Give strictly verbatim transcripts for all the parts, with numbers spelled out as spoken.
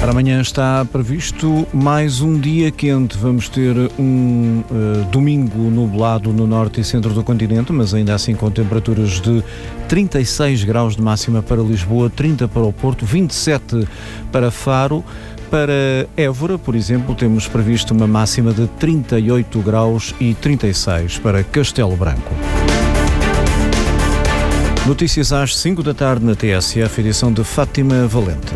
Para amanhã está previsto mais um dia quente. Vamos ter um uh, domingo nublado no norte e centro do continente, mas ainda assim com temperaturas de trinta e seis graus de máxima para Lisboa, trinta para o Porto, vinte e sete para Faro. Para Évora, por exemplo, temos previsto uma máxima de trinta e oito graus e trinta e seis para Castelo Branco. Notícias às cinco da tarde na T S F, edição de Fátima Valente.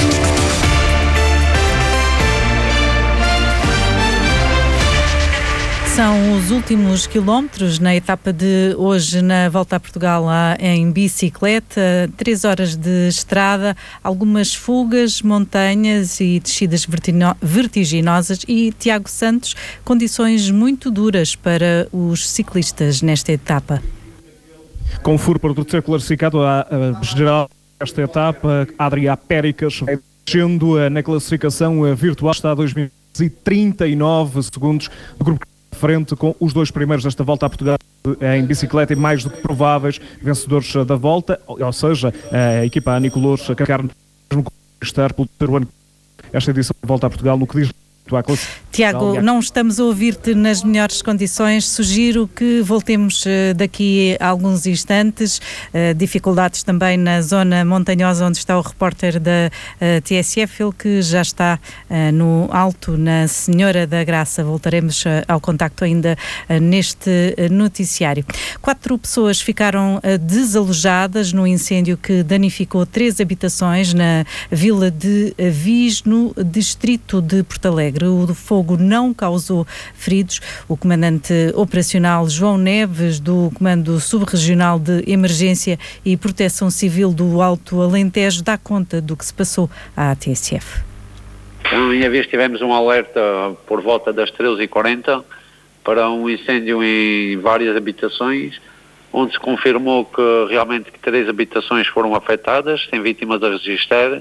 São os últimos quilómetros na etapa de hoje na Volta a Portugal em bicicleta, três horas de estrada, algumas fugas, montanhas e descidas vertiginosas e, Tiago Santos, condições muito duras para os ciclistas nesta etapa. Com furo para o terceiro classificado a, a geral esta etapa, Adrià Péricas, descendo na classificação virtual, está a dois minutos e trinta e nove segundos do grupo frente com os dois primeiros desta Volta a Portugal em bicicleta e mais do que prováveis vencedores da volta, ou seja, a equipa Anicolores a carregar mesmo estar pelo terceiro ano esta edição da Volta a Portugal no que diz à classificação. Tiago, não estamos a ouvir-te nas melhores condições. Sugiro que voltemos daqui a alguns instantes. Uh, dificuldades também na zona montanhosa onde está o repórter da uh, T S F, ele que já está uh, no alto, na Senhora da Graça. Voltaremos uh, ao contacto ainda uh, neste uh, noticiário. Quatro pessoas ficaram uh, desalojadas no incêndio que danificou três habitações na vila de Avis, no distrito de Porto Alegre. O fogo não causou feridos. O comandante operacional João Neves, do Comando Subregional de Emergência e Proteção Civil do Alto Alentejo, dá conta do que se passou à T S F. Então, em Avis tivemos um alerta por volta das treze e quarenta para um incêndio em várias habitações, onde se confirmou que realmente três habitações foram afetadas, sem vítimas a registrar.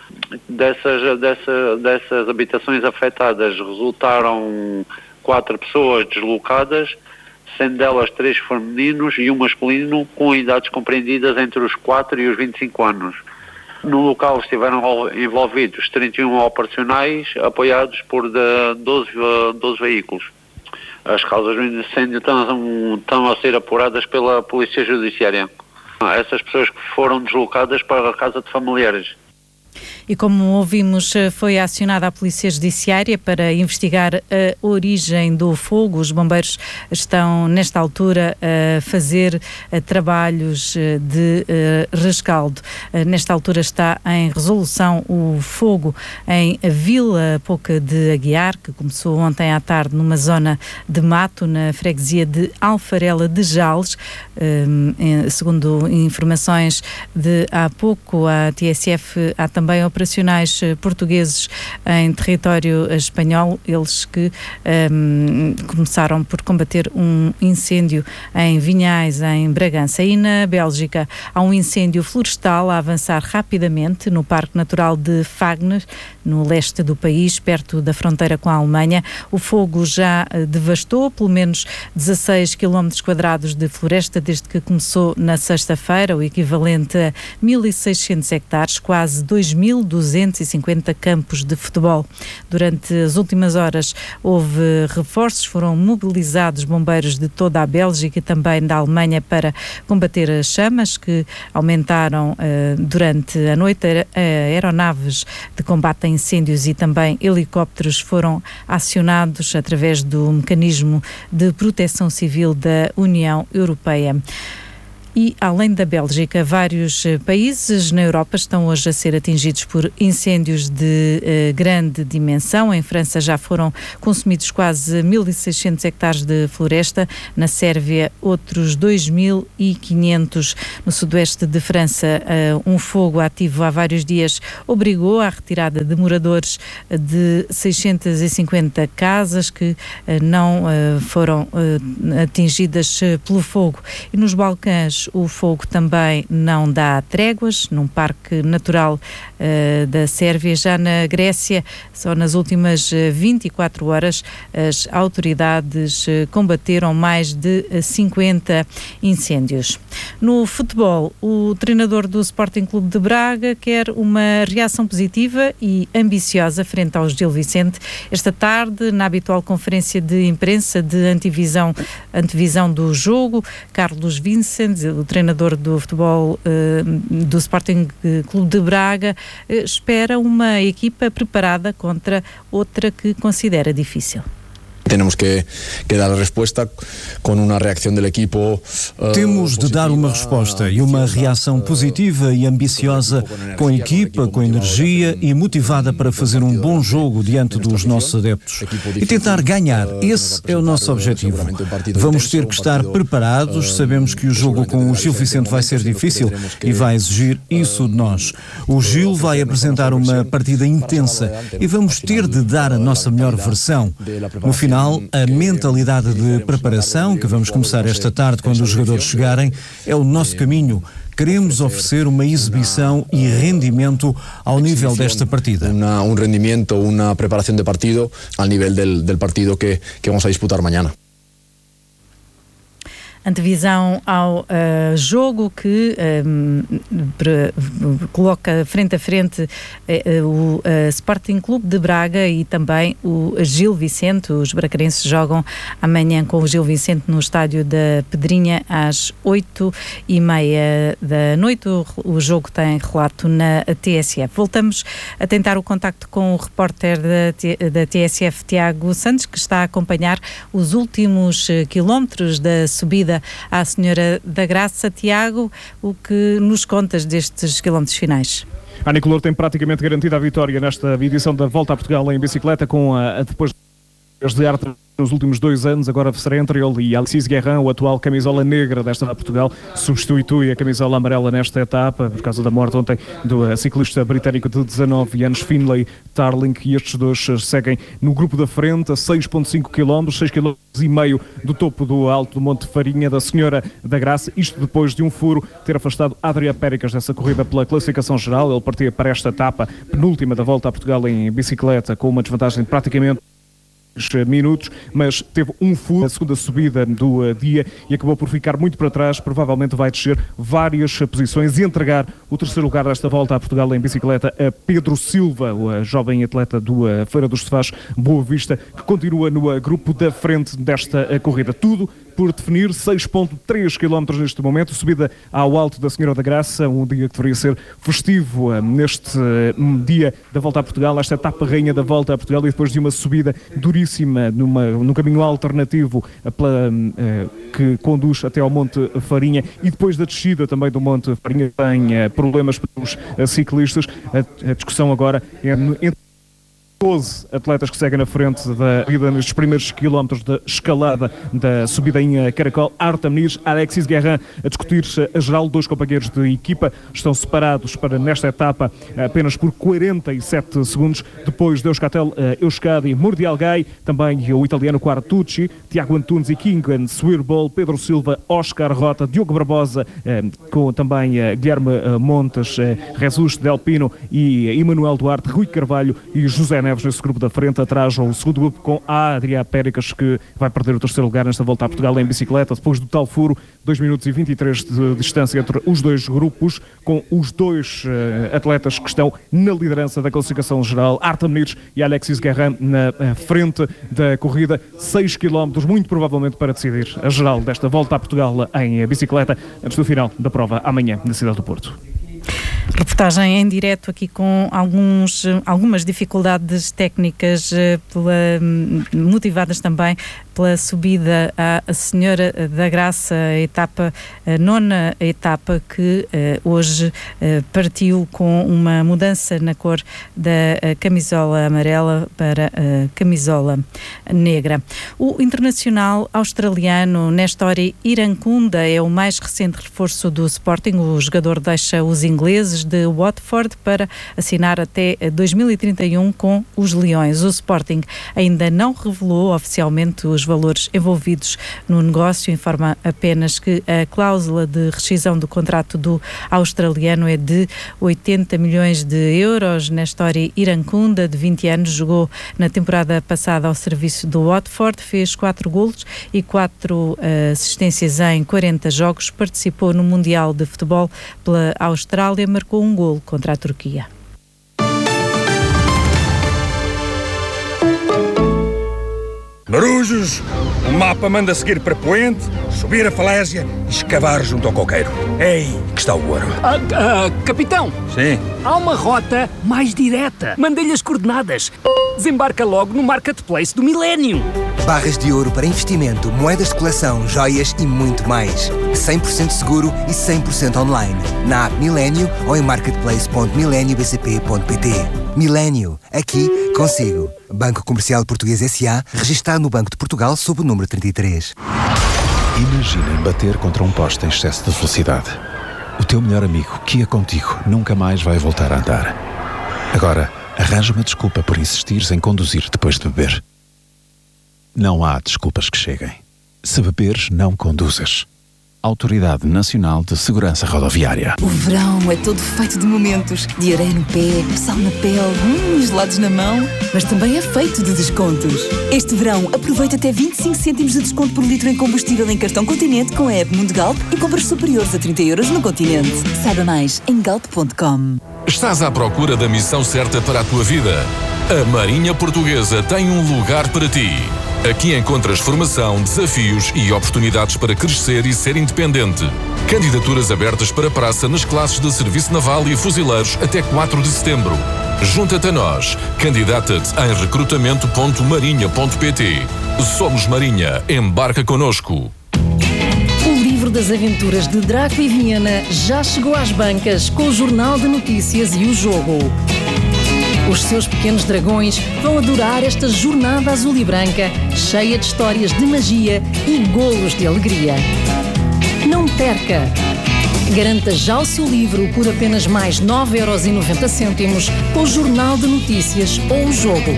Dessas, dessa, dessas habitações afetadas resultaram quatro pessoas deslocadas, sendo delas três femininos e um masculino com idades compreendidas entre os quatro e os vinte e cinco anos. No local estiveram envolvidos trinta e um operacionais apoiados por doze, doze veículos. As causas do incêndio estão, estão a ser apuradas pela Polícia Judiciária. Essas pessoas foram deslocadas para a casa de familiares. E como ouvimos, foi acionada a Polícia Judiciária para investigar a origem do fogo. Os bombeiros estão, nesta altura, a fazer trabalhos de rescaldo. Nesta altura está em resolução o fogo em Vila Pouca de Aguiar, que começou ontem à tarde numa zona de mato, na freguesia de Alfarela de Jales. Segundo informações de há pouco, a T S F há também também operacionais portugueses em território espanhol, eles que um, começaram por combater um incêndio em Vinhais, em Bragança. E na Bélgica há um incêndio florestal a avançar rapidamente no Parque Natural de Fagner, no leste do país, perto da fronteira com a Alemanha. O fogo já devastou pelo menos dezasseis quilómetros quadrados de floresta desde que começou na sexta-feira, o equivalente a mil e seiscentos hectares, quase dois mil duzentos e cinquenta campos de futebol. Durante as últimas horas houve reforços, foram mobilizados bombeiros de toda a Bélgica e também da Alemanha para combater as chamas que aumentaram uh, durante a noite. Uh, aeronaves de combate a incêndios e também helicópteros foram acionados através do mecanismo de proteção civil da União Europeia. E, além da Bélgica, vários países na Europa estão hoje a ser atingidos por incêndios de eh, grande dimensão. Em França já foram consumidos quase mil e seiscentos hectares de floresta. Na Sérvia, outros dois mil e quinhentos. No sudoeste de França, eh, um fogo ativo há vários dias obrigou à retirada de moradores de seiscentas e cinquenta casas que eh, não eh, foram eh, atingidas pelo fogo. E nos Balcãs, o fogo também não dá tréguas. Num parque natural uh, da Sérvia. Já na Grécia, só nas últimas vinte e quatro horas, as autoridades uh, combateram mais de cinquenta incêndios. No futebol, o treinador do Sporting Clube de Braga quer uma reação positiva e ambiciosa frente ao Gil Vicente. Esta tarde, na habitual conferência de imprensa de antevisão, antevisão do jogo, Carlos Vicente, o treinador do futebol eh, do Sporting Clube de Braga, eh, espera uma equipa preparada contra outra que considera difícil. Tenemos que, que dar a resposta com uma reação do equipo. Uh, Temos de dar uma resposta e uma reação positiva e ambiciosa com a equipa, com energia e motivada para fazer um bom jogo diante dos nossos adeptos e tentar ganhar. Esse é o nosso objetivo. Vamos ter que estar preparados. Sabemos que o jogo com o Gil Vicente vai ser difícil e vai exigir isso de nós. O Gil vai apresentar uma partida intensa e vamos ter de dar a nossa melhor versão. No final, a mentalidade de preparação que vamos começar esta tarde quando os jogadores chegarem é o nosso caminho. Queremos oferecer uma exibição e rendimento ao nível desta partida. Una, um rendimento, uma preparação de partido ao nível del, del partido que, que vamos a disputar amanhã. Antevisão ao uh, jogo que um, pre, coloca frente a frente uh, o uh, Sporting Clube de Braga e também o Gil Vicente. Os bracarenses jogam amanhã com o Gil Vicente no estádio da Pedrinha às oito e meia da noite. O, o jogo tem relato na T S F. Voltamos a tentar o contacto com o repórter da, da T S F, Tiago Santos, que está a acompanhar os últimos uh, quilómetros da subida à Senhora da Graça. Tiago, o que nos contas destes quilómetros finais? A Nicolor tem praticamente garantida a vitória nesta edição da Volta a Portugal em bicicleta, com a, a depois de arte nos últimos dois anos. Agora será entre ele e Alexis Guerrin, o atual camisola negra desta Portugal, substitui a camisola amarela nesta etapa por causa da morte ontem do ciclista britânico de dezanove anos, Finlay Tarling, e estes dois seguem no grupo da frente a seis vírgula cinco quilómetros, seis vírgula cinco quilómetros do topo do alto do Monte Farinha da Senhora da Graça, isto depois de um furo ter afastado Adrià Péricas dessa corrida pela classificação geral. Ele partia para esta etapa penúltima da Volta a Portugal em bicicleta com uma desvantagem de praticamente minutos, mas teve um furo na segunda subida do uh, dia e acabou por ficar muito para trás. Provavelmente vai descer várias uh, posições e entregar o terceiro lugar desta Volta a Portugal em bicicleta a Pedro Silva, o uh, jovem atleta do uh, Feira dos Sofás Boa Vista, que continua no uh, grupo da frente desta uh, corrida. Tudo por definir. Seis vírgula três quilómetros neste momento, subida ao Alto da Senhora da Graça, um dia que deveria ser festivo uh, neste uh, dia da Volta a Portugal, esta etapa rainha da Volta a Portugal, e depois de uma subida duríssima numa, num caminho alternativo uh, pela, uh, que conduz até ao Monte Farinha, e depois da descida também do Monte Farinha tem uh, problemas para os uh, ciclistas. A, a discussão agora é entre doze atletas que seguem na frente da vida nestes primeiros quilómetros da escalada da subida em Caracol. Artem Nir, Alexis Guerrin a discutir a geral. Dois companheiros de equipa estão separados para nesta etapa apenas por quarenta e sete segundos. Depois de Euskaltel, Euskadi, Murdial Gai, também o italiano Quartucci, Tiago Antunes e Kingan, Swirbol, Pedro Silva, Oscar Rota, Diogo Barbosa, com também Guilherme Montes, Jesus Del Pino e Emanuel Duarte, Rui Carvalho e José Neves nesse grupo da frente. Atrás o segundo grupo com a Adrià Péricas, que vai perder o terceiro lugar nesta Volta a Portugal em bicicleta, depois do tal furo. Dois minutos e vinte e três de distância entre os dois grupos, com os dois uh, atletas que estão na liderança da classificação geral, Artem Nir e Alexis Guerrin na uh, frente da corrida. Seis quilómetros, muito provavelmente para decidir a geral desta Volta a Portugal em bicicleta, antes do final da prova amanhã na cidade do Porto. Reportagem em direto aqui com alguns, algumas dificuldades técnicas pela, motivadas também pela subida à Senhora da Graça, a etapa, a nona etapa que uh, hoje uh, partiu com uma mudança na cor da uh, camisola amarela para a uh, camisola negra. O internacional australiano Nestori Irankunda é o mais recente reforço do Sporting. O jogador deixa os ingleses de Watford para assinar até dois mil e trinta e um com os Leões. O Sporting ainda não revelou oficialmente os valores envolvidos no negócio. Informa apenas que a cláusula de rescisão do contrato do australiano é de oitenta milhões de euros. Na história iracunda, de vinte anos, jogou na temporada passada ao serviço do Watford, fez quatro golos e quatro uh, assistências em quarenta jogos, participou no Mundial de Futebol pela Austrália, marcou um golo contra a Turquia. Marujos, o mapa manda seguir para Poente, subir a falésia e escavar junto ao coqueiro. Ei, que está o ouro. Ah, ah, capitão! Sim? Há uma rota mais direta. Mandei-lhe as coordenadas. Desembarca logo no Marketplace do Milénio. Barras de ouro para investimento, moedas de coleção, joias e muito mais. cem por cento seguro e cem por cento online. Na app Milénio ou em marketplace ponto milenio b c p ponto p t. Milénio, aqui consigo. Banco Comercial Português S A, registado no Banco de Portugal sob o número trinta e três. Imaginem bater contra um poste em excesso de velocidade. O teu melhor amigo, que ia contigo, nunca mais vai voltar a andar. Agora, arranja uma desculpa por insistires em conduzir depois de beber. Não há desculpas que cheguem. Se beberes, não conduzas. Autoridade Nacional de Segurança Rodoviária. O verão é todo feito de momentos. De areia no pé, sal na pele, hum, gelados na mão. Mas também é feito de descontos. Este verão, aproveita até vinte e cinco cêntimos de desconto por litro em combustível em cartão Continente com a app Mundo Galp e compras superiores a trinta euros no Continente. Saiba mais em galp ponto com. Estás à procura da missão certa para a tua vida? A Marinha Portuguesa tem um lugar para ti. Aqui encontras formação, desafios e oportunidades para crescer e ser independente. Candidaturas abertas para praça nas classes de Serviço Naval e Fuzileiros até quatro de setembro. Junta-te a nós. Candidata-te em recrutamento ponto marinha ponto p t. Somos Marinha. Embarca connosco. O livro das aventuras de Draco e Viena já chegou às bancas com o Jornal de Notícias e o Jogo. Os seus pequenos dragões vão adorar esta jornada azul e branca, cheia de histórias de magia e golos de alegria. Não perca! Garanta já o seu livro por apenas mais nove euros e noventa cêntimos com o Jornal de Notícias ou o Jogo.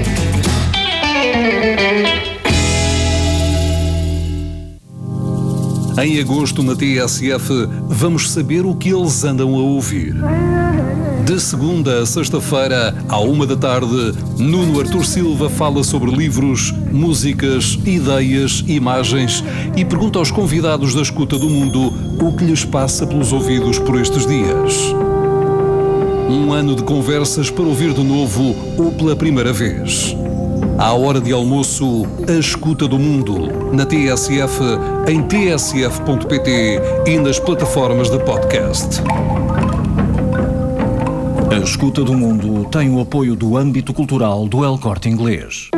Em agosto, na T S F, vamos saber o que eles andam a ouvir. De segunda a sexta-feira, à uma da tarde, Nuno Artur Silva fala sobre livros, músicas, ideias, imagens e pergunta aos convidados da Escuta do Mundo o que lhes passa pelos ouvidos por estes dias. Um ano de conversas para ouvir de novo ou pela primeira vez. À hora de almoço, a Escuta do Mundo, na T S F, em t s f ponto p t e nas plataformas de podcast. A Escuta do Mundo tem o apoio do âmbito cultural do El Corte Inglês.